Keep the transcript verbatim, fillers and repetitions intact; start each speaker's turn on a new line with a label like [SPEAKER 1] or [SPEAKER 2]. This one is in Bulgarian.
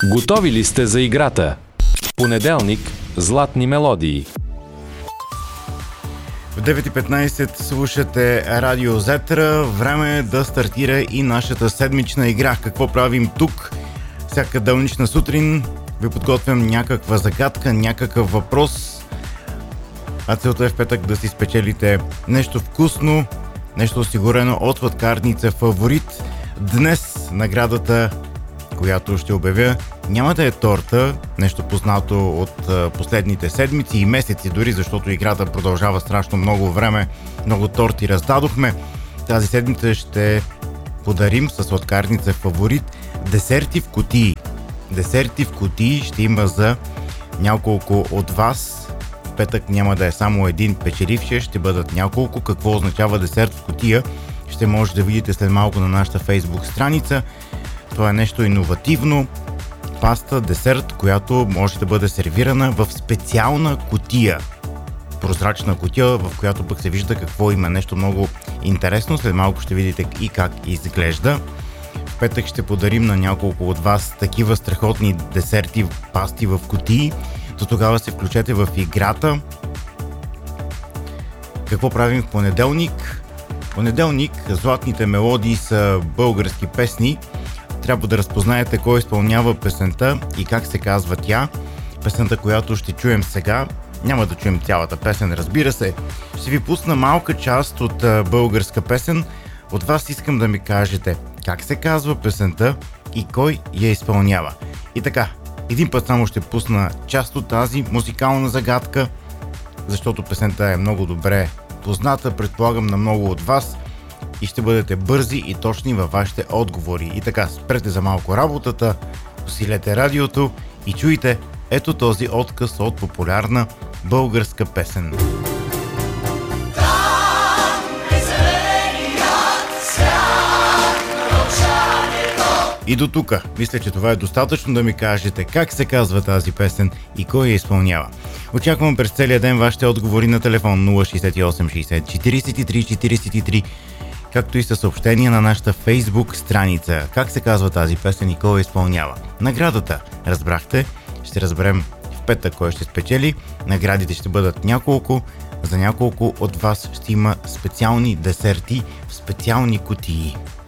[SPEAKER 1] Готови ли сте за играта? Понеделник – златни мелодии.
[SPEAKER 2] В девет и петнайсет слушате Радио Зетра. Време е да стартира и нашата седмична игра. Какво правим тук? Всяка делнична сутрин ви подготвям някаква загадка, някакъв въпрос. А целта е в петък да си спечелите нещо вкусно, нещо осигурено от сладкарница Фаворит. Днес наградата, която ще обявя, няма да е торта, нещо познато от последните седмици и месеци дори, защото играта продължава страшно много време. Много торти раздадохме. Тази седмица ще подарим със сладкарница Фаворит десерти в кутии. Десерти в кутии ще има за няколко от вас. В петък няма да е само един печелившия, ще бъдат няколко. Какво означава десерт в кутия? Ще може да видите след малко на нашата Фейсбук страница. Това е нещо иновативно. Паста, десерт, която може да бъде сервирана в специална кутия. Прозрачна кутия, в която пък се вижда какво има. Нещо много интересно. След малко ще видите и как изглежда. В петък ще подарим на няколко от вас такива страхотни десерти, пасти в кутии. До тогава се включете в играта. Какво правим в понеделник? В понеделник златните мелодии са български песни. Трябва да разпознаете кой изпълнява песента и как се казва тя. Песента, която ще чуем сега, няма да чуем цялата песен, разбира се. Ще ви пусна малка част от българска песен. От вас искам да ми кажете как се казва песента и кой я изпълнява. И така, един път само ще пусна част от тази музикална загадка, защото песента е много добре позната, предполагам на много от вас, и ще бъдете бързи и точни във вашите отговори. И така, спрете за малко работата, усилете радиото и чуйте ето този откъс от популярна българска песен. И до тук. Мисля, че това е достатъчно да ми кажете как се казва тази песен и кой я изпълнява. Очаквам през целия ден вашите отговори на телефон нула шейсет и осем шейсет четирийсет и три четирийсет и три, както и със съобщения на нашата Фейсбук страница. Как се казва тази песен и кой я изпълнява. Наградата, разбрахте, ще разберем в петък кой ще спечели. Наградите ще бъдат няколко. За няколко от вас ще има специални десерти в специални кутии.